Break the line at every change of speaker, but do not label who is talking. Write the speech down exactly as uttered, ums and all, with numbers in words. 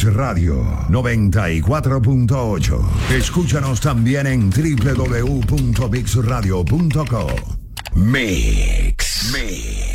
Mix Radio noventa y cuatro punto ocho. Escúchanos también en doble u doble u doble u punto mix radio punto co. Mix. Mix.